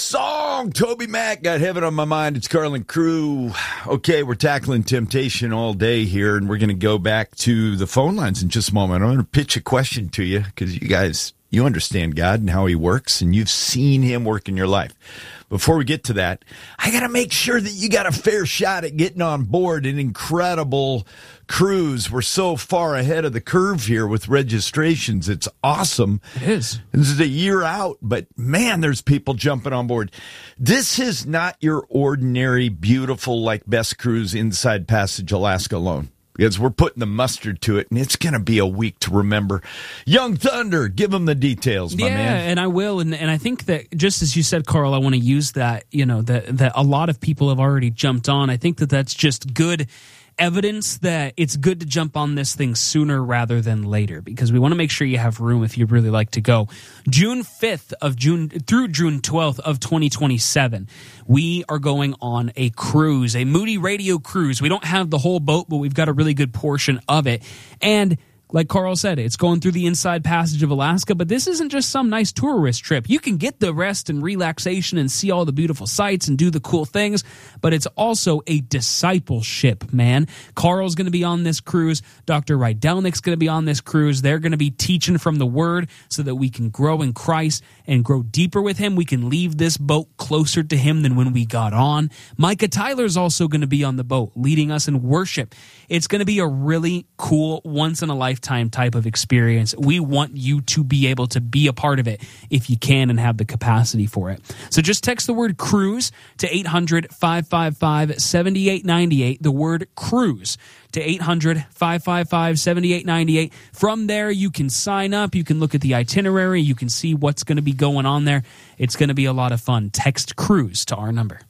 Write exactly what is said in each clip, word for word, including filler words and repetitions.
Song, Toby Mac, got heaven on my mind. It's Carlin Crew. Okay, we're tackling temptation all day here, and we're going to go back to the phone lines in just a moment. I'm going to pitch a question to you because you guys, you understand God and how he works, and you've seen him work in your life. Before we get to that, I got to make sure that you got a fair shot at getting on board an incredible cruise. We're so far ahead of the curve here with registrations. It's awesome. It is. This is a year out, but man, there's people jumping on board. This is not your ordinary, beautiful, like best cruise inside Passage, Alaska alone. Because we're putting the mustard to it, and it's going to be a week to remember. Young Thunder, give them the details, my yeah, man. Yeah, and I will. And, and I think that, just as you said, Carl, I want to use that, you know, that, that a lot of people have already jumped on. I think that that's just good evidence that it's good to jump on this thing sooner rather than later, because we want to make sure you have room if you really like to go. June fifth of June through June twelfth of twenty twenty-seven, we are going on a cruise, a Moody Radio cruise. We don't have the whole boat, but we've got a really good portion of it. And like Carl said, it's going through the inside passage of Alaska, but this isn't just some nice tourist trip. You can get the rest and relaxation and see all the beautiful sights and do the cool things, but it's also a discipleship, man. Carl's going to be on this cruise. Doctor Rydelnik's going to be on this cruise. They're going to be teaching from the Word so that we can grow in Christ and grow deeper with Him. We can leave this boat closer to Him than when we got on. Micah Tyler's also going to be on the boat, leading us in worship. It's going to be a really cool, once-in-a-lifetime time type of experience. We want you to be able to be a part of it if you can and have the capacity for it. So just text the word cruise to eight hundred, five five five, seven eight nine eight, the word cruise to eight hundred, five five five, seven eight nine eight. From there, you can sign up. You can look at the itinerary. You can see what's going to be going on there. It's going to be a lot of fun. Text cruise to our number.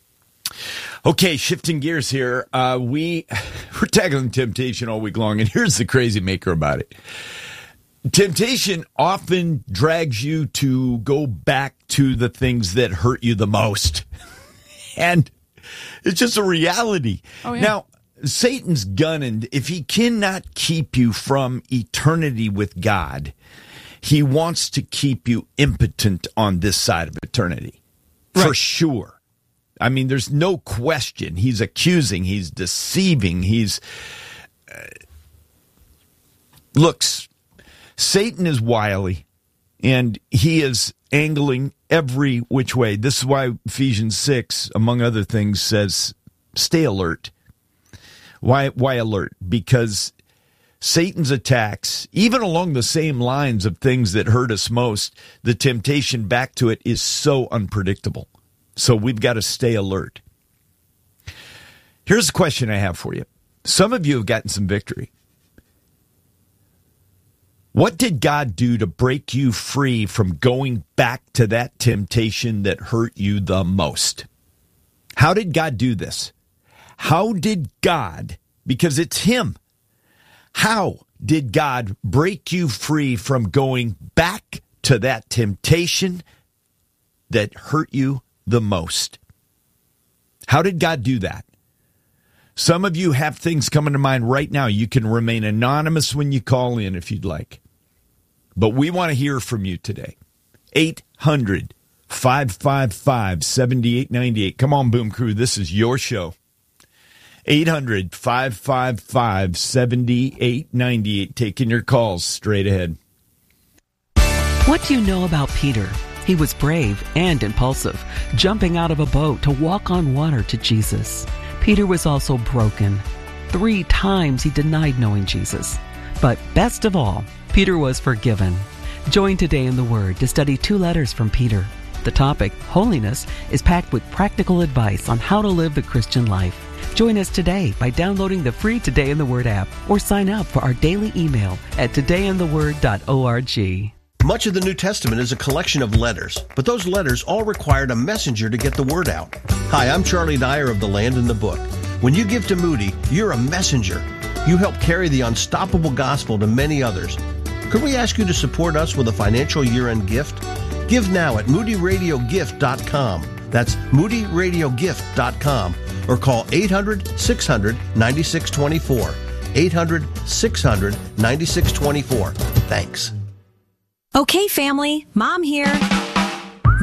Okay, shifting gears here. Uh, we, we're tackling temptation all week long, and here's the crazy maker about it. Temptation often drags you to go back to the things that hurt you the most. And it's just a reality. Oh, yeah. Now, Satan's gunning. If he cannot keep you from eternity with God, he wants to keep you impotent on this side of eternity. Right. For sure. I mean, there's no question. He's accusing. He's deceiving. He's uh, looks. Satan is wily, and he is angling every which way. This is why Ephesians six, among other things, says, "Stay alert." Why? Why alert? Because Satan's attacks, even along the same lines of things that hurt us most, the temptation back to it is so unpredictable. So we've got to stay alert. Here's a question I have for you. Some of you have gotten some victory. What did God do to break you free from going back to that temptation that hurt you the most? How did God do this? How did God, because it's Him, how did God break you free from going back to that temptation that hurt you the most? How did God do that? Some of you have things coming to mind right now. You can remain anonymous when you call in if you'd like. But we want to hear from you today. eight hundred, five five five, seven eight nine eight. Come on, Boom Crew. This is your show. eight hundred, five five five, seven eight nine eight. Taking your calls straight ahead. What do you know about Peter? He was brave and impulsive, jumping out of a boat to walk on water to Jesus. Peter was also broken. Three times he denied knowing Jesus. But best of all, Peter was forgiven. Join Today in the Word to study two letters from Peter. The topic, holiness, is packed with practical advice on how to live the Christian life. Join us today by downloading the free Today in the Word app or sign up for our daily email at today in the word dot org. Much of the New Testament is a collection of letters, but those letters all required a messenger to get the word out. Hi, I'm Charlie Dyer of The Land and the Book. When you give to Moody, you're a messenger. You help carry the unstoppable gospel to many others. Could we ask you to support us with a financial year-end gift? Give now at moody radio gift dot com. That's moody radio gift dot com. Or call eight hundred, six hundred, nine six two four. eight hundred, six hundred, nine six two four. Thanks. Okay, family, Mom here.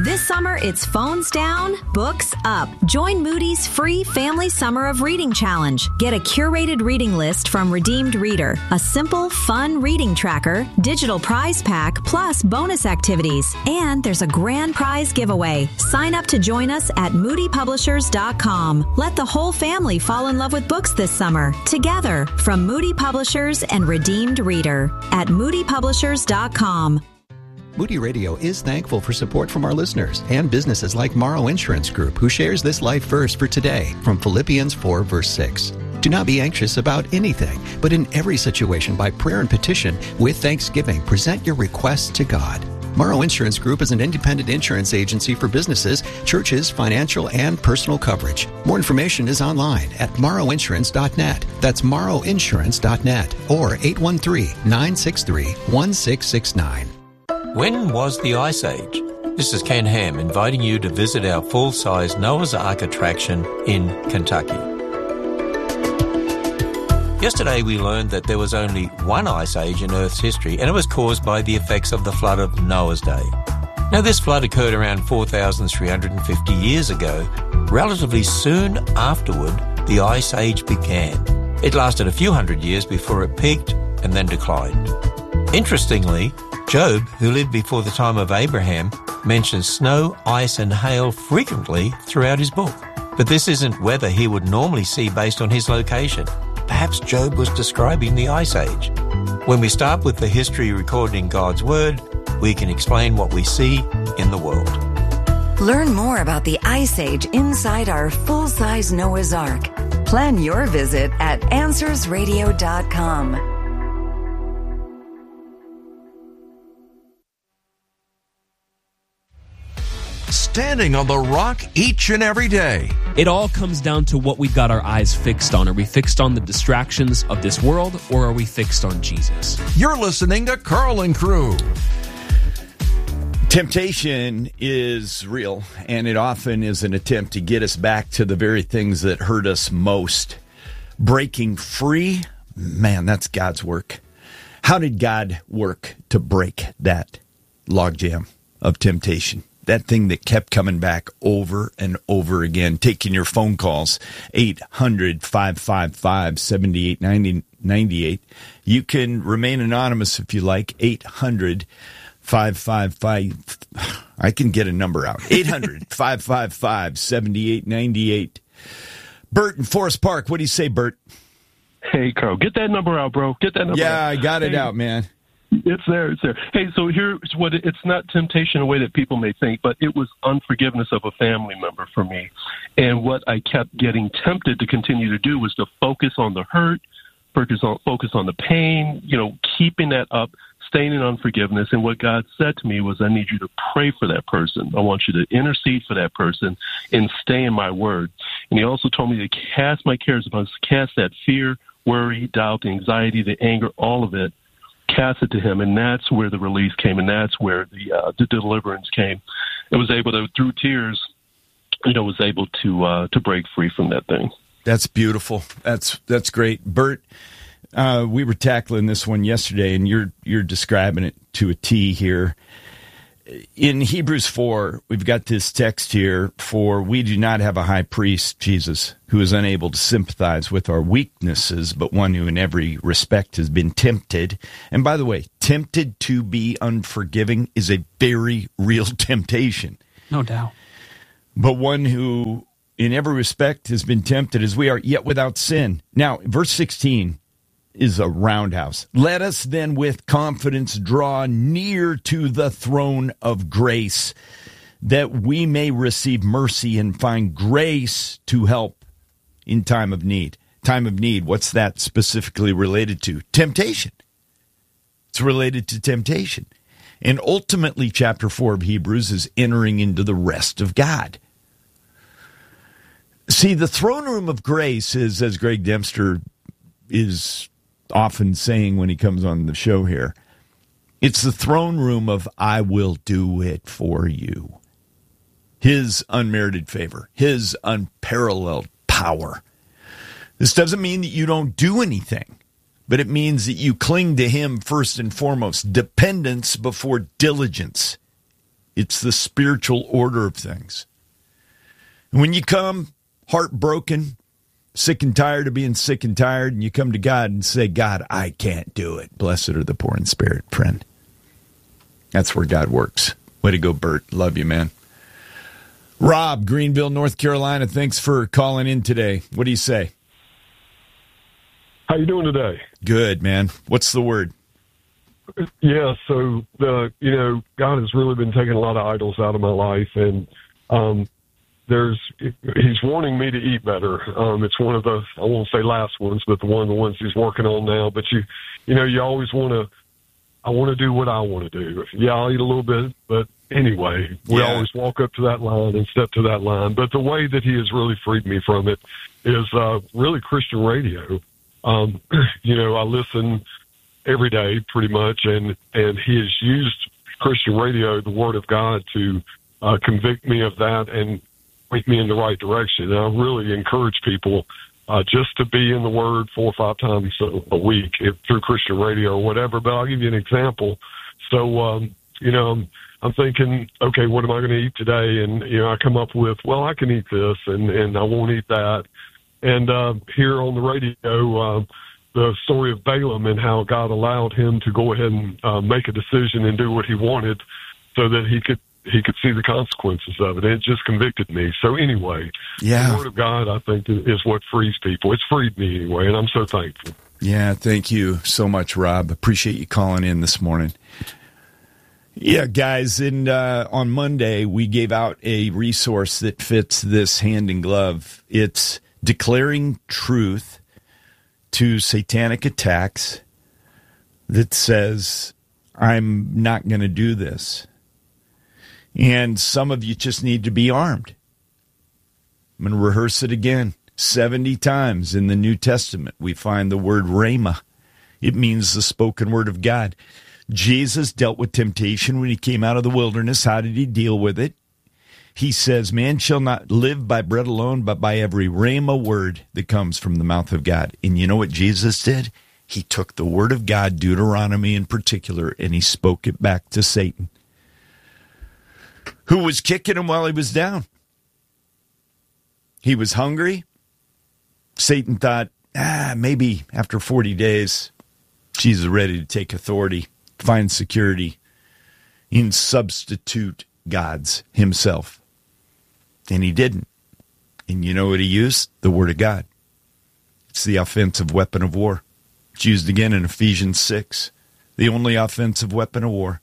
This summer, it's phones down, books up. Join Moody's free Family Summer of Reading Challenge. Get a curated reading list from Redeemed Reader, a simple, fun reading tracker, digital prize pack, plus bonus activities. And there's a grand prize giveaway. Sign up to join us at moody publishers dot com. Let the whole family fall in love with books this summer. Together, from Moody Publishers and Redeemed Reader at moody publishers dot com. Moody Radio is thankful for support from our listeners and businesses like Morrow Insurance Group, who shares this life verse for today from Philippians four, verse six. Do not be anxious about anything, but in every situation by prayer and petition, with thanksgiving, present your requests to God. Morrow Insurance Group is an independent insurance agency for businesses, churches, financial, and personal coverage. More information is online at morrow insurance dot net. That's morrow insurance dot net or eight one three, nine six three, one six six nine. When was the Ice Age? This is Ken Ham inviting you to visit our full-size Noah's Ark attraction in Kentucky. Yesterday we learned that there was only one ice age in Earth's history, and it was caused by the effects of the flood of Noah's day. Now this flood occurred around four thousand three hundred fifty years ago. Relatively soon afterward, the Ice Age began. It lasted a few hundred years before it peaked and then declined. Interestingly, Job, who lived before the time of Abraham, mentions snow, ice and hail frequently throughout his book. But this isn't weather he would normally see based on his location. Perhaps Job was describing the Ice Age. When we start with the history recorded in God's Word, we can explain what we see in the world. Learn more about the Ice Age inside our full-size Noah's Ark. Plan your visit at answers radio dot com. Standing on the rock each and every day. It all comes down to what we've got our eyes fixed on. Are we fixed on the distractions of this world, or are we fixed on Jesus? You're listening to Carl and Crew. Temptation is real, and it often is an attempt to get us back to the very things that hurt us most. Breaking free, man, that's God's work. How did God work to break that logjam of temptation? That thing that kept coming back over and over again. Taking your phone calls, eight hundred, five five five, seven eight nine eight. You can remain anonymous if you like, eight hundred, five five five. I can get a number out. eight hundred, five five five, seven eight nine eight. Bert in Forest Park, what do you say, Bert? Hey, Carl, get that number out, bro. Get that number yeah, out. Yeah, I got it hey. out, man. It's there. It's there. Hey, so here's what it, it's not temptation in a way that people may think, but it was unforgiveness of a family member for me. And what I kept getting tempted to continue to do was to focus on the hurt, focus on, focus on the pain, you know, keeping that up, staying in unforgiveness. And what God said to me was, I need you to pray for that person. I want you to intercede for that person and stay in my word. And he also told me to cast my cares upon us, cast that fear, worry, doubt, anxiety, the anger, all of it, cast it to him, and that's where the release came, and that's where the uh, the deliverance came. It was able to, through tears, you know, was able to uh, to break free from that thing. That's beautiful. That's that's great, Bert. Uh, we were tackling this one yesterday, and you're you're describing it to a T here. In Hebrews four, we've got this text here, for we do not have a high priest, Jesus, who is unable to sympathize with our weaknesses, but one who in every respect has been tempted. And by the way, tempted to be unforgiving is a very real temptation. No doubt. But one who in every respect has been tempted as we are, yet without sin. Now, verse sixteen is a roundhouse. Let us then with confidence draw near to the throne of grace, that we may receive mercy and find grace to help in time of need. Time of need, what's that specifically related to? Temptation. It's related to temptation. And ultimately, chapter four of Hebrews is entering into the rest of God. See, the throne room of grace is, as Greg Dempster is often saying when he comes on the show here, it's the throne room of I will do it for you. His unmerited favor, his unparalleled power. This doesn't mean that you don't do anything, but it means that you cling to him first and foremost. Dependence before diligence. It's the spiritual order of things. And when you come heartbroken, sick and tired of being sick and tired, and you come to God and say, God, I can't do it. Blessed are the poor in spirit, friend. That's where God works. Way to go, Bert. Love you, man. Rob, Greenville, North Carolina, thanks for calling in today. What do you say? How you doing today? Good, man. What's the word? Yeah, so, the you know, God has really been taking a lot of idols out of my life, and um, there's he's wanting me to eat better. Um, it's one of the, I won't say last ones, but the one of the ones he's working on now. But, you you know, you always want to, I want to do what I want to do. Yeah, I'll eat a little bit, but anyway, we yeah. always walk up to that line and step to that line. But the way that he has really freed me from it is uh, really Christian radio. Um, you know, I listen every day pretty much, and, and he has used Christian radio, the Word of God, to uh, convict me of that and point me in the right direction. And I really encourage people uh, just to be in the Word four or five times a, a week if, through Christian radio or whatever. But I'll give you an example. So, um, you know, I'm, I'm thinking, okay, what am I going to eat today? And, you know, I come up with, well, I can eat this, and, and I won't eat that. And uh, here on the radio, uh, the story of Balaam and how God allowed him to go ahead and uh, make a decision and do what he wanted so that he could he could see the consequences of it. And it just convicted me. So anyway, yeah. the Word of God, I think, is what frees people. It's freed me anyway, and I'm so thankful. Yeah, thank you so much, Rob. Appreciate you calling in this morning. Yeah, guys, and uh, on Monday, we gave out a resource that fits this hand in glove. It's Declaring Truth to Satanic Attacks that says, I'm not going to do this. And some of you just need to be armed. I'm going to rehearse it again. seventy times in the New Testament, we find the word rhema. It means the spoken word of God. Jesus dealt with temptation when he came out of the wilderness. How did he deal with it? He says, man shall not live by bread alone, but by every rhema word that comes from the mouth of God. And you know what Jesus did? He took the word of God, Deuteronomy in particular, and he spoke it back to Satan, who was kicking him while he was down. He was hungry. Satan thought, ah, maybe after forty days, Jesus is ready to take authority, find security in substitute gods himself. And he didn't. And you know what he used? The Word of God. It's the offensive weapon of war. It's used again in Ephesians six, the only offensive weapon of war.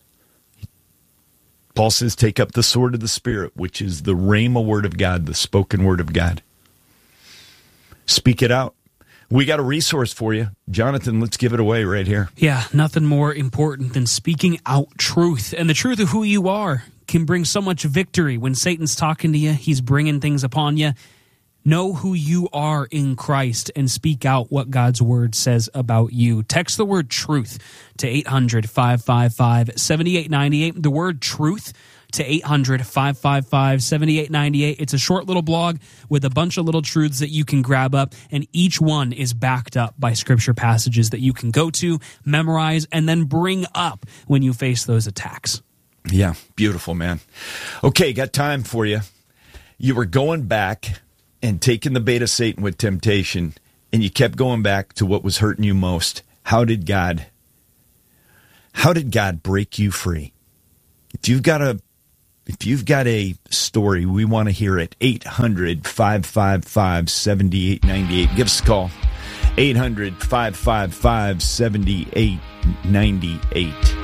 Paul says, take up the sword of the Spirit, which is the rhema word of God, the spoken word of God. Speak it out. We got a resource for you. Jonathan, let's give it away right here. Yeah, nothing more important than speaking out truth. And the truth of who you are can bring so much victory. When Satan's talking to you, he's bringing things upon you. Know who you are in Christ and speak out what God's word says about you. Text the word truth to eight hundred, five five five, seven eight nine eight. The word truth to eight hundred, five five five, seven eight nine eight. It's a short little blog with a bunch of little truths that you can grab up, and each one is backed up by scripture passages that you can go to, memorize, and then bring up when you face those attacks. Yeah, beautiful, man. Okay, got time for you. You were going back and taking the bait of Satan with temptation, and you kept going back to what was hurting you most. How did God, how did God break you free? If you've got a If you've got a story, we want to hear it. eight hundred, five five five, seven eight nine eight. Give us a call. eight hundred, five five five, seven eight nine eight.